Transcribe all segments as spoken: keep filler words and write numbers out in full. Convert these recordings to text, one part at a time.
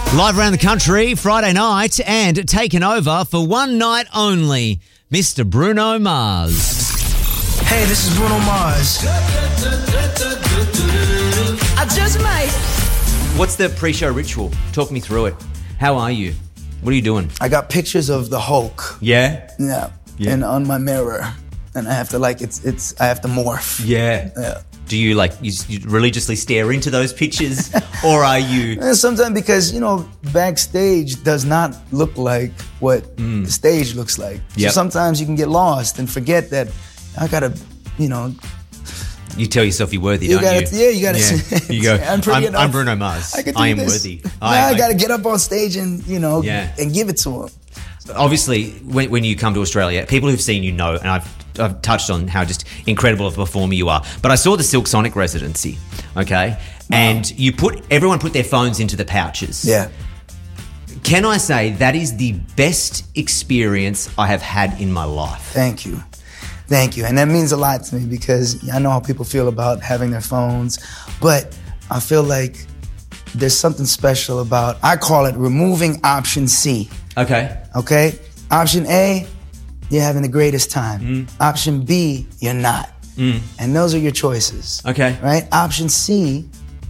Live around the country, Friday night, and taken over for one night only, Mister Bruno Mars. Hey, this is Bruno Mars. I just might. What's the pre-show ritual? Talk me through it. How are you? What are you doing? I got pictures of the Hulk. Yeah? Yeah. Yeah. And on my mirror. And I have to like, it's, it's, I have to morph. Yeah. Yeah. Do you like, you, you religiously stare into those pictures? Or are you... And sometimes because, you know, backstage does not look like what Mm. the stage looks like. Yep. So sometimes you can get lost and forget that I gotta, you know... You tell yourself you're worthy, You don't gotta, you? yeah, you gotta. Yeah. You go, I'm, pretty I'm, enough. I'm Bruno Mars. I, can do I am this. worthy. Now I, I, gotta get up on stage and, you know, Yeah. and give it to him. Obviously, when, when you come to Australia, people who've seen you know, and I've I've touched on how just incredible of a performer you are. But I saw the Silk Sonic residency, okay, and you put everyone put their phones into the pouches. Yeah. Can I say that is the best experience I have had in my life? Thank you. Thank you. And that means a lot to me because I know how people feel about having their phones, but I feel like there's something special about, I call it removing option C. Okay. Okay? Option A, you're having the greatest time. Mm. Option B, you're not. Mm. And those are your choices. Okay. Right? Option C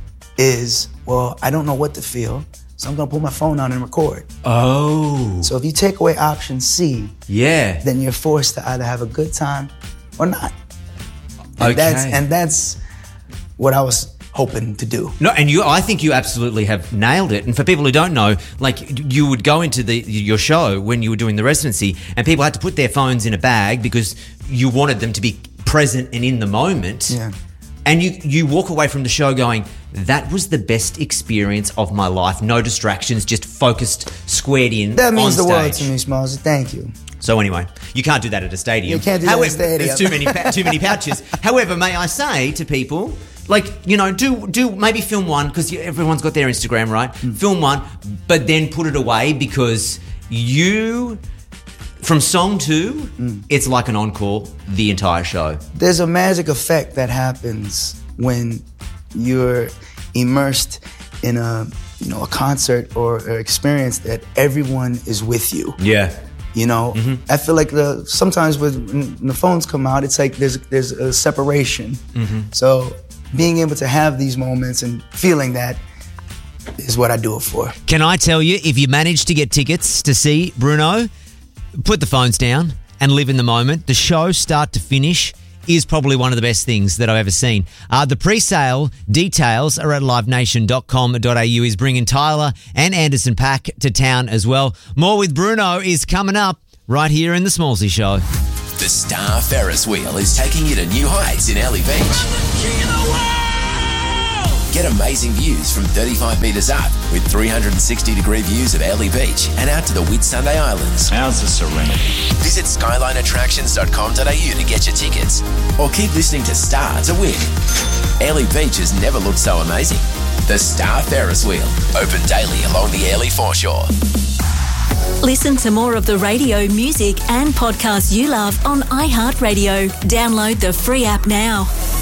is, well, I don't know what to feel, so I'm gonna pull my phone out and record. Oh. So if you take away option C, Yeah. then you're forced to either have a good time or not. And Okay. that's and that's what I was hoping to do. No, and you, I think you absolutely have nailed it. And for people who don't know, like you would go into the your show when you were doing the residency, and people had to put their phones in a bag because you wanted them to be present and in the moment. Yeah. And you you walk away from the show going, that was the best experience of my life. No distractions, just focused, squared in. That means on the world stage. to me, Smalls. Thank you. So anyway, you can't do that at a stadium. You can't do that at a However, stadium. There's too many pa- too many pouches. However, may I say to people, like, you know, do do maybe film one because everyone's got their Instagram, right? Mm. Film one, but then put it away because you, from song two, Mm. it's like an encore the entire show. There's a magic effect that happens when you're immersed in a you know a concert or an experience that everyone is with you. Yeah. You know, Mm-hmm. I feel like the sometimes with, when the phones come out, it's like there's there's a separation. Mm-hmm. So being able to have these moments and feeling that is what I do it for. Can I tell you, if you manage to get tickets to see Bruno, put the phones down and live in the moment. The show, start to finish, is probably one of the best things that I've ever seen. Uh, the pre-sale details are at live nation dot com dot a u. He's bringing Tyler and Anderson .Paak to town as well. More with Bruno is coming up right here in the Smallsy Show. The Star Ferris wheel is taking you to new heights in Early Beach. Get amazing views from thirty-five metres up with three hundred sixty degree views of Early Beach and out to the Whitsunday Islands. How's the Serenity? Visit skyline attractions dot com dot a u to get your tickets or keep listening to Star to win. Early Beach has never looked so amazing. The Star Ferris wheel, open daily along the Early foreshore. Listen to more of the radio, music and podcasts you love on iHeartRadio. Download the free app now.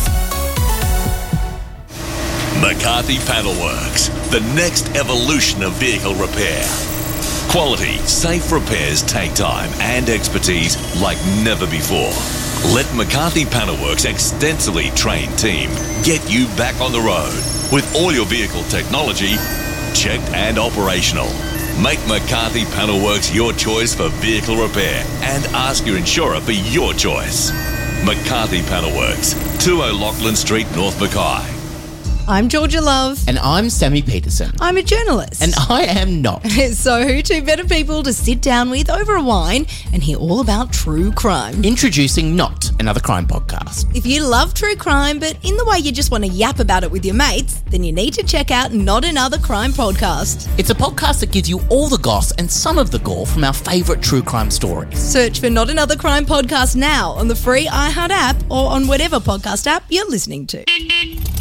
McCarthy Panelworks, the next evolution of vehicle repair. Quality, safe repairs take time and expertise like never before. Let McCarthy Panelworks' extensively trained team get you back on the road with all your vehicle technology checked and operational. Make McCarthy Panelworks your choice for vehicle repair and ask your insurer for your choice. McCarthy Panelworks, two O'Loughlin Street, North Mackay. I'm Georgia Love. And I'm Sammy Peterson. I'm a journalist. And I am not. So who two better people to sit down with over a wine and hear all about true crime? Introducing Not, another crime podcast. If you love true crime, but in the way you just want to yap about it with your mates, then you need to check out Not Another Crime Podcast. It's a podcast that gives you all the goss and some of the gore from our favourite true crime stories. Search for Not Another Crime Podcast now on the free iHeart app or on whatever podcast app you're listening to.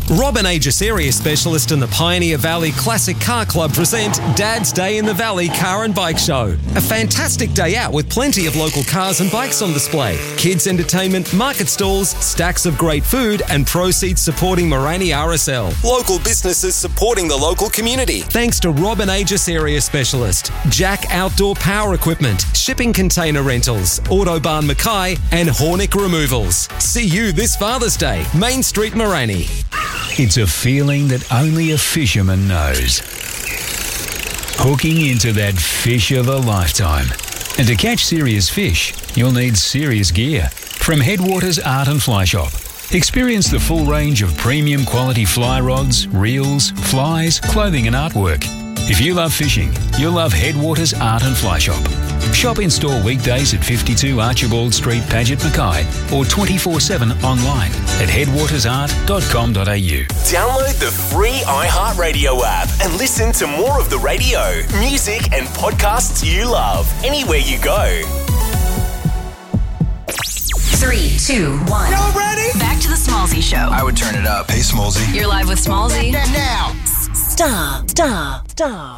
Robin Aegis Area Specialist and the Pioneer Valley Classic Car Club present Dad's Day in the Valley Car and Bike Show. A fantastic day out with plenty of local cars and bikes on display. Kids entertainment, market stalls, stacks of great food and proceeds supporting Morani R S L. Local businesses supporting the local community. Thanks to Robin Aegis Area Specialist, Jack Outdoor Power Equipment, Shipping Container Rentals, Autobahn Mackay and Hornick Removals. See you this Father's Day, Main Street, Morani. It's a feeling that only a fisherman knows. Hooking into that fish of a lifetime. And to catch serious fish, you'll need serious gear. From Headwaters Art and Fly Shop. Experience the full range of premium quality fly rods, reels, flies, clothing and artwork. If you love fishing, you'll love Headwaters Art and Fly Shop. Shop in store weekdays at fifty-two Archibald Street, Paget, Mackay, or twenty-four seven online at headwaters art dot com dot a u. Download the free iHeartRadio app and listen to more of the radio, music, and podcasts you love anywhere you go. Three, two, one. Y'all ready? Back to the Smallzy Show. I would turn it up. Hey, Smallzy. You're live with Smallzy. Now. Star, star, star.